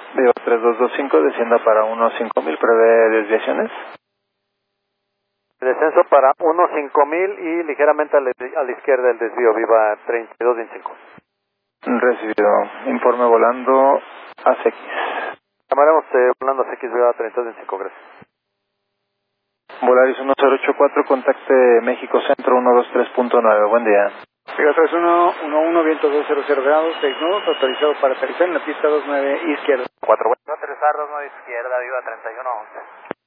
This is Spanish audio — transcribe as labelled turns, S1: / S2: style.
S1: Viva 3225, descienda para 15000, prevé desviaciones.
S2: Descenso para 15000 y ligeramente a la izquierda el desvío, Viva 3225.
S1: Recibido. Informe volando a CX.
S2: Llamaremos volando a CX, Viva 3225, gracias.
S1: Volaris 1084, contacte México Centro 123.9, buen día.
S3: Viva 3111, viento 200 grados, 6 nudos, autorizado para aterrizar en la pista 29 izquierda.
S2: 4, bueno. Aterrizar 29 izquierda, Viva 3111.